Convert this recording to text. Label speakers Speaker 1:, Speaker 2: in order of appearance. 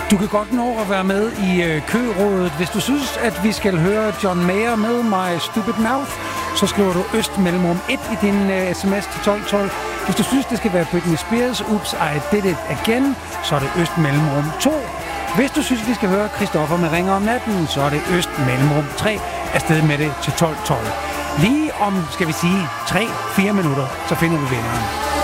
Speaker 1: Du kan godt nå at være med i kørådet. Hvis du synes, at vi skal høre John Mayer med My Stupid Mouth, så skriver du øst mellemrum 1 i din sms til 1212. Hvis du synes, det skal være Britney Spears, Oops, I Did It Again, så er det øst mellemrum 2. Hvis du synes, vi skal høre Christoffer med Ringer om natten, så er det øst mellemrum 3. Afsted med det til 1212. Lige om, skal vi sige, 3-4 minutter, så finder vi vinderen.